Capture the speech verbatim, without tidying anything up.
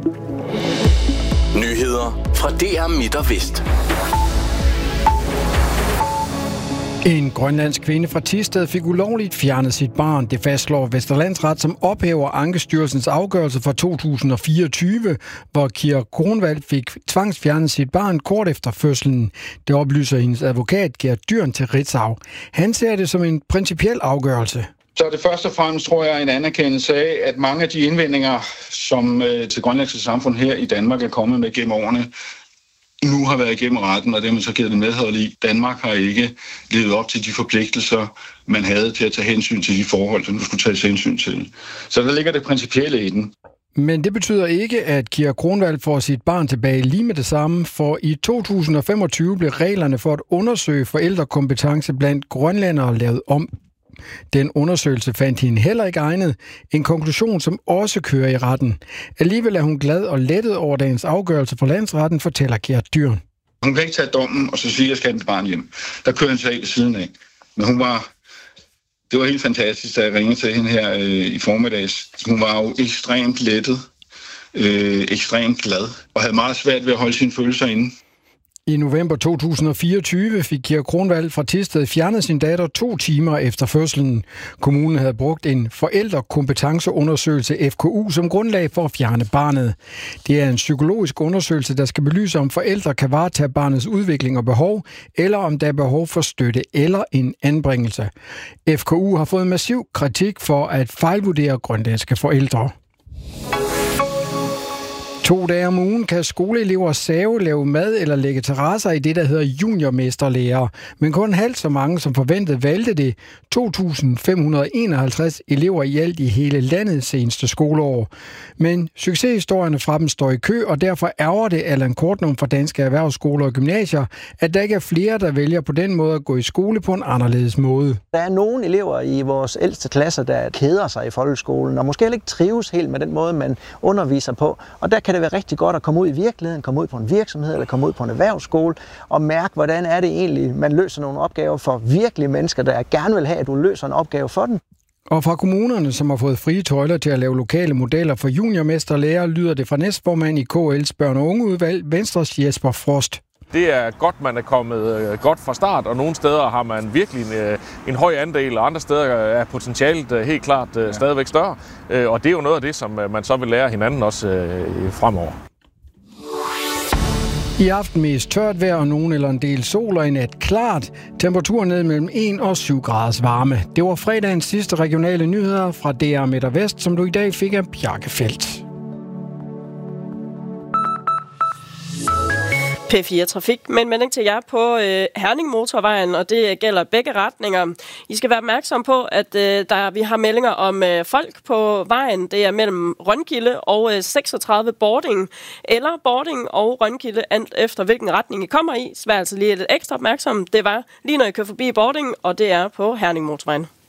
Nyheder fra D R Midt og Vest. En grønlandsk kvinde fra Thisted fik ulovligt fjernet sit barn. Det fastslår Vesterlandsret, som ophæver Ankestyrelsens afgørelse fra to tusind og fireogtyve, hvor Kira Kronwald fik tvangsfjernet sit barn kort efter fødslen. Det oplyser hendes advokat Gert Dyrn til Ritzau. Han ser det som en principiel afgørelse. Så er det først og fremmest, tror jeg, en anerkendelse af, at mange af de indvendinger, som øh, til grønlandske samfund her i Danmark er kommet med gennem årene, nu har været igennem retten, og det har man så givet det medhold i. Danmark har ikke levet op til de forpligtelser, man havde til at tage hensyn til de forhold, som du skulle tages hensyn til. Så der ligger det principielle i den. Men det betyder ikke, at Kira Kronwald får sit barn tilbage lige med det samme, for i to tusind og femogtyve blev reglerne for at undersøge forældrekompetence blandt grønlændere lavet om. Den undersøgelse fandt hende heller ikke egnet, en konklusion, som også kører i retten. Alligevel er hun glad og lettet over dagens afgørelse fra landsretten, fortæller Gert Dyrn. Hun kan ikke tage dommen og så sige, at jeg skal have mit barn hjem. Der kører en sag ved siden af. Men hun var, det var helt fantastisk, da jeg ringede til hende her øh, i formiddags. Hun var jo ekstremt lettet, øh, ekstremt glad og havde meget svært ved at holde sine følelser inde. I november to tusind og fireogtyve fik Kira Kronwald fra Thisted fjernet sin datter to timer efter fødslen. Kommunen havde brugt en forældrekompetenceundersøgelse F K U som grundlag for at fjerne barnet. Det er en psykologisk undersøgelse, der skal belyse, om forældre kan varetage barnets udvikling og behov, eller om der er behov for støtte eller en anbringelse. F K U har fået massiv kritik for at fejlvurdere grønlandske forældre. To dage om ugen kan skoleelever save, lave mad eller lægge terrasser i det, der hedder juniormesterlærer. Men kun halvt så mange som forventet valgte det. to tusind fem hundrede og enoghalvtreds elever i alt i hele landet seneste skoleår. Men succeshistorierne fra dem står i kø, og derfor ærger det Allan Kortnum fra Danske Erhvervsskoler og Gymnasier, at der ikke er flere, der vælger på den måde at gå i skole på en anderledes måde. Der er nogle elever i vores ældste klasser, der keder sig i folkeskolen, og måske heller ikke trives helt med den måde, man underviser på. Og der kan det være rigtig godt at komme ud i virkeligheden, komme ud på en virksomhed eller komme ud på en erhvervsskole og mærke, hvordan er det egentlig, man løser nogle opgaver for virkelige mennesker, der gerne vil have, at du løser en opgave for dem. Og fra kommunerne, som har fået frie tøjler til at lave lokale modeller for juniormesterlærer, lyder det fra næstformand i K L's børn- og ungeudvalg, Venstres Jesper Frost. Det er godt, man er kommet godt fra start, og nogle steder har man virkelig en, en høj andel, og andre steder er potentialet helt klart ja. stadigvæk større. Og det er jo noget af det, som man så vil lære hinanden også fremover. I aften mest tørt vejr og nogen eller en del sol, og i nat klart. Temperaturen ned mellem en og syv graders varme. Det var fredagens sidste regionale nyheder fra D R Midt og Vest, som du i dag fik af Bjarke Feldt. P fire Trafik med en melding til jer på øh, Herning Motorvejen, og det gælder begge retninger. I skal være opmærksom på, at øh, der vi har meldinger om øh, folk på vejen. Det er mellem Rønkilde og øh, seksogtredive Bording, eller Bording og Rønkilde, alt efter hvilken retning I kommer i. Så vær altså lige lidt ekstra opmærksom. Det var lige når I kører forbi Bording, og det er på Herning Motorvejen.